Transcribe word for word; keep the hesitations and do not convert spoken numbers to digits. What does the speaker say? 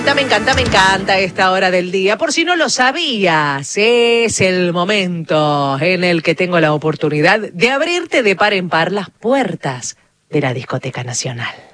Me encanta, me encanta esta hora del día. Por si no lo sabías, es el momento en el que tengo la oportunidad de abrirte de par en par las puertas de la Discoteca Nacional.